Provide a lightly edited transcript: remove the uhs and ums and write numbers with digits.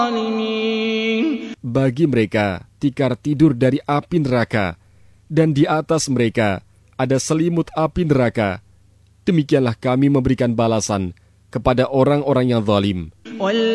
Bagi mereka tikar tidur dari api neraka, dan di atas mereka ada selimut api neraka. Demikianlah kami memberikan balasan kepada orang-orang yang zalim.